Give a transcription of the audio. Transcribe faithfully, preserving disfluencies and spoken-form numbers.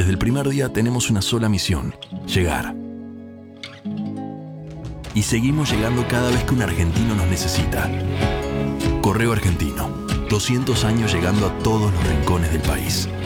Desde el primer día tenemos una sola misión: llegar. Y seguimos llegando cada vez que un argentino nos necesita. Correo Argentino, doscientos años llegando a todos los rincones del país.